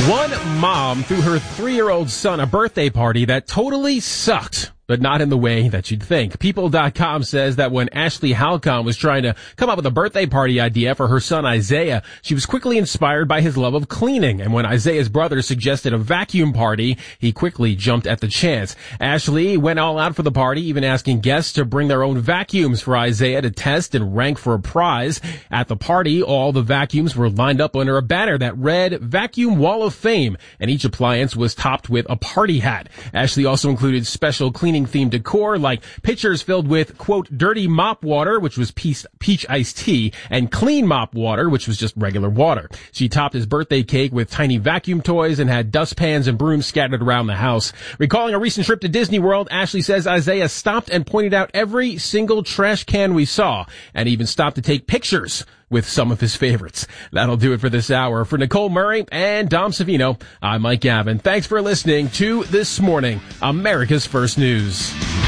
One mom threw her 3-year-old son a birthday party that totally sucked, but not in the way that you'd think. People.com says that when Ashley Halcon was trying to come up with a birthday party idea for her son Isaiah, she was quickly inspired by his love of cleaning. And when Isaiah's brother suggested a vacuum party, he quickly jumped at the chance. Ashley went all out for the party, even asking guests to bring their own vacuums for Isaiah to test and rank for a prize. At the party, all the vacuums were lined up under a banner that read Vacuum Wall of Fame, and each appliance was topped with a party hat. Ashley also included special cleaning themed decor like pitchers filled with, quote, dirty mop water, which was peach iced tea, and clean mop water, which was just regular water. She topped his birthday cake with tiny vacuum toys and had dustpans and brooms scattered around the house. Recalling a recent trip to Disney World, Ashley says Isaiah stopped and pointed out every single trash can we saw, and even stopped to take pictures with some of his favorites. That'll do it for this hour. For Nicole Murray and Dom Savino, I'm Mike Gavin. Thanks for listening to This Morning, America's First News.